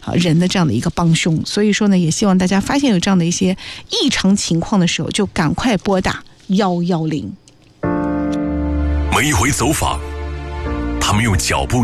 人的这样的一个帮凶。所以说呢，也希望大家发现有这样的一些异常情况的时候，就赶快拨打110。 每一回走访，他们用脚步